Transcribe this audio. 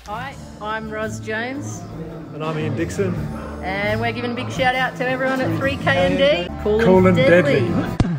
Hi, I'm Roz Jones. And I'm Ian Dixon. And we're giving a big shout out to everyone at 3KND. Cool and Deadly. deadly.